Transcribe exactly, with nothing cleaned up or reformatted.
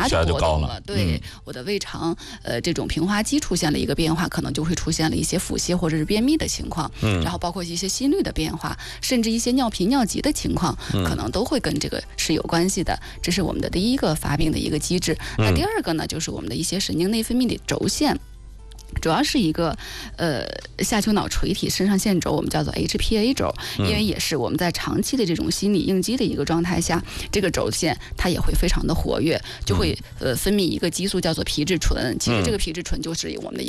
的活动了，对、 嗯、 我的胃肠呃这种平滑肌出现了一个变化，可能就会出现了一些腹泻或者是便秘的情况，嗯，然后包括一些心率的变化，甚至一些尿频尿急的情况，嗯、可能都会跟这个是有关系的。这是我们的第一个发病的一个机制。嗯、那第二个呢，就是我们的一些神经内分泌的轴线。主要是一个呃下丘脑垂体肾上腺轴，我们叫做 H P A 轴，因为也是我们在长期的这种心理应激的一个状态下，这个轴线它也会非常的活跃，就会呃分泌一个激素叫做皮质醇。其实这个皮质醇就是我们的一个